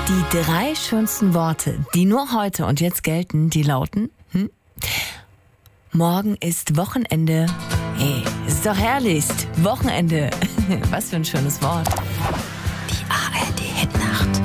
Die 3 schönsten Worte, die nur heute und jetzt gelten, die lauten: Morgen ist Wochenende. Hey, ist doch herrlich. Wochenende. Was für ein schönes Wort. Die ARD Hitnacht.